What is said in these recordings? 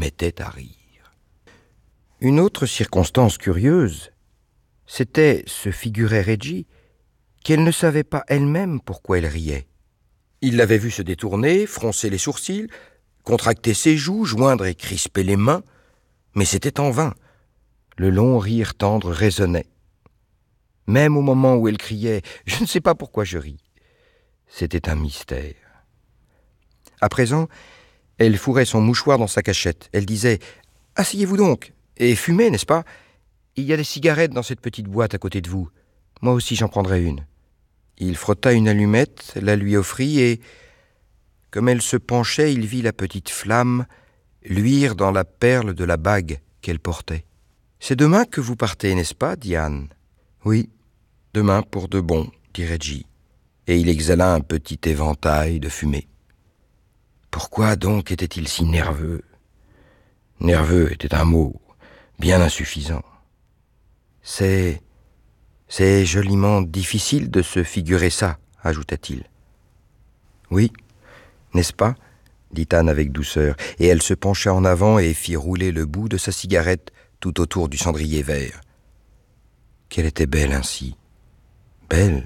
mettait à rire. Une autre circonstance curieuse, c'était, se figurait Reggie, qu'elle ne savait pas elle-même pourquoi elle riait. Il l'avait vue se détourner, froncer les sourcils, contracter ses joues, joindre et crisper les mains, mais c'était en vain. Le long rire tendre résonnait. Même au moment où elle criait « Je ne sais pas pourquoi je ris », c'était un mystère. À présent, elle fourrait son mouchoir dans sa cachette. Elle disait « Asseyez-vous donc, et fumez, n'est-ce pas? Il y a des cigarettes dans cette petite boîte à côté de vous. Moi aussi j'en prendrai une. » Il frotta une allumette, la lui offrit, et, comme elle se penchait, il vit la petite flamme luire dans la perle de la bague qu'elle portait. « C'est demain que vous partez, n'est-ce pas, dit Anne. »« Oui, demain pour de bon, dit Reggie, et il exhala un petit éventail de fumée. Pourquoi donc était-il si nerveux? Nerveux était un mot bien insuffisant. C'est joliment difficile de se figurer ça, ajouta-t-il. Oui, n'est-ce pas? Dit Anne avec douceur, et elle se pencha en avant et fit rouler le bout de sa cigarette tout autour du cendrier vert. Qu'elle était belle ainsi. Belle.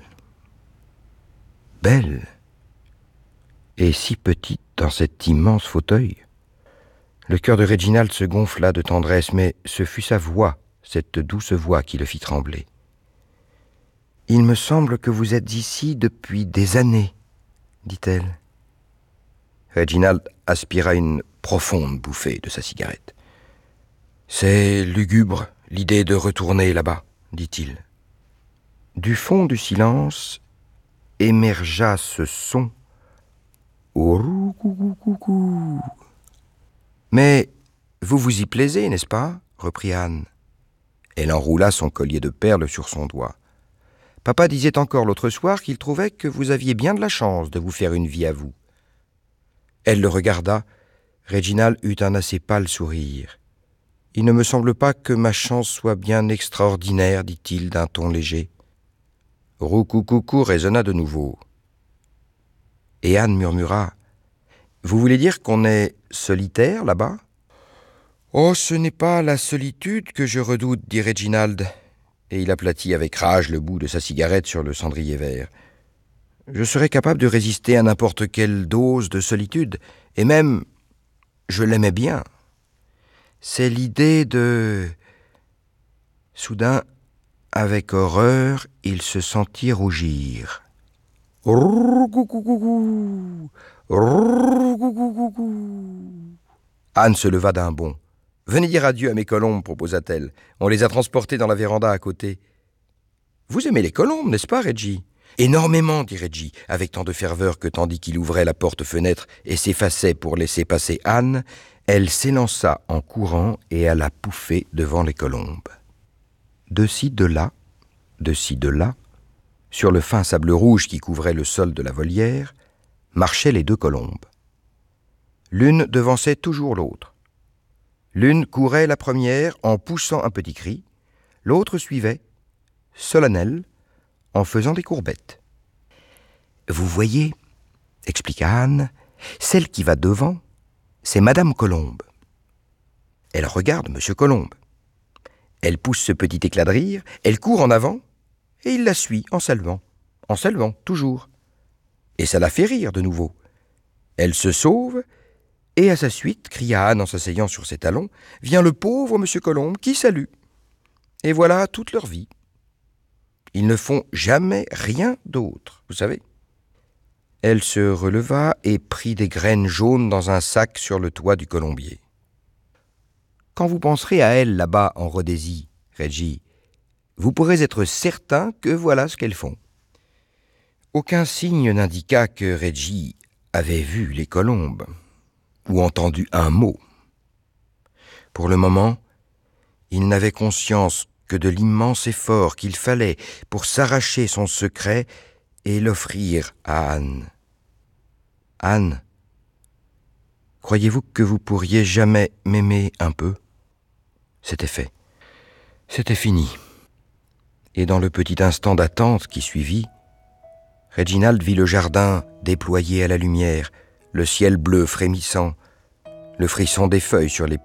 Belle. Et si petite dans cet immense fauteuil. Le cœur de Reginald se gonfla de tendresse, mais ce fut sa voix, cette douce voix qui le fit trembler. « Il me semble que vous êtes ici depuis des années, dit-elle. Reginald aspira une profonde bouffée de sa cigarette. « C'est lugubre, l'idée de retourner là-bas, dit-il. Du fond du silence émergea ce son. Ouroucoucoucoucou. Mais vous vous y plaisez, n'est-ce pas? Reprit Anne. Elle enroula son collier de perles sur son doigt. Papa disait encore l'autre soir qu'il trouvait que vous aviez bien de la chance de vous faire une vie à vous. Elle le regarda. Reginald eut un assez pâle sourire. Il ne me semble pas que ma chance soit bien extraordinaire, dit-il d'un ton léger. Roucoucoucou résonna de nouveau. Et Anne murmura « Vous voulez dire qu'on est solitaire là-bas ?»« Oh, ce n'est pas la solitude que je redoute, dit Reginald. » Et il aplatit avec rage le bout de sa cigarette sur le cendrier vert. « Je serais capable de résister à n'importe quelle dose de solitude, et même, je l'aimais bien. C'est l'idée de... » Soudain, avec horreur, il se sentit rougir. Anne se leva d'un bond. « Venez dire adieu à mes colombes, proposa-t-elle. On les a transportées dans la véranda à côté. »« Vous aimez les colombes, n'est-ce pas, Reggie ?»« Énormément, dit Reggie, avec tant de ferveur que tandis qu'il ouvrait la porte-fenêtre et s'effaçait pour laisser passer Anne, elle s'élança en courant et alla pouffer devant les colombes. De ci, de là, sur le fin sable rouge qui couvrait le sol de la volière, marchaient les deux colombes. L'une devançait toujours l'autre. L'une courait la première en poussant un petit cri, l'autre suivait, solennelle, en faisant des courbettes. « Vous voyez, expliqua Anne, celle qui va devant, c'est Madame Colombe. Elle regarde Monsieur Colombe. Elle pousse ce petit éclat de rire, elle court en avant, et il la suit en saluant, toujours. Et ça la fait rire de nouveau. Elle se sauve, et à sa suite, cria Anne en s'asseyant sur ses talons, vient le pauvre Monsieur Colombe qui salue. Et voilà toute leur vie. Ils ne font jamais rien d'autre, vous savez. » Elle se releva et prit des graines jaunes dans un sac sur le toit du colombier. « Quand vous penserez à elles là-bas en Rhodésie, Reggie, vous pourrez être certain que voilà ce qu'elles font. » Aucun signe n'indiqua que Reggie avait vu les colombes ou entendu un mot. Pour le moment, il n'avait conscience que de l'immense effort qu'il fallait pour s'arracher son secret et l'offrir à Anne. « Anne, croyez-vous que vous pourriez jamais m'aimer un peu ?» C'était fait. C'était fini. Et dans le petit instant d'attente qui suivit, Reginald vit le jardin déployé à la lumière, le ciel bleu frémissant, le frisson des feuilles sur les